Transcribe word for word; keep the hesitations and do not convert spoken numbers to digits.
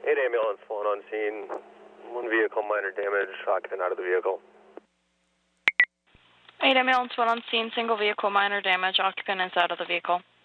eight ambulance, one on scene. One vehicle, minor damage, occupant out of the vehicle. eight ambulance, one on scene, single vehicle, minor damage, occupant is out of the vehicle.